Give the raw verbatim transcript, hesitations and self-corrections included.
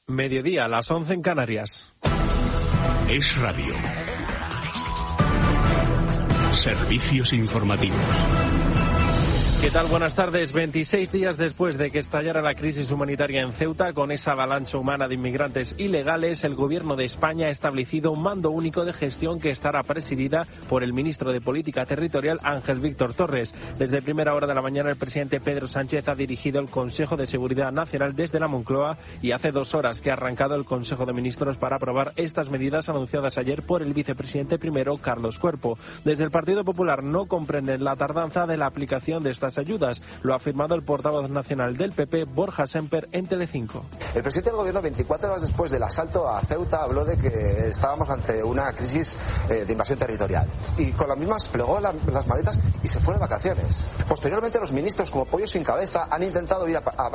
Mediodía, a las once en Canarias. Es Radio. Servicios informativos. ¿Qué tal? Buenas tardes. veintiséis días después de que estallara la crisis humanitaria en Ceuta, con esa avalancha humana de inmigrantes ilegales, el Gobierno de España ha establecido un mando único de gestión que estará presidida por el ministro de Política Territorial, Ángel Víctor Torres. Desde primera hora de la mañana, el presidente Pedro Sánchez ha dirigido el Consejo de Seguridad Nacional desde la Moncloa y hace dos horas que ha arrancado el Consejo de Ministros para aprobar estas medidas anunciadas ayer por el vicepresidente primero, Carlos Cuerpo. Desde el Partido Popular no comprenden la tardanza de la aplicación de estas ayudas. Lo ha afirmado el portavoz nacional del P P, Borja Semper, en Telecinco. El presidente del Gobierno, veinticuatro horas después del asalto a Ceuta, habló de que estábamos ante una crisis eh, de invasión territorial. Y con las mismas plegó la, las maletas y se fue de vacaciones. Posteriormente, los ministros, como pollo sin cabeza, han intentado ir a, a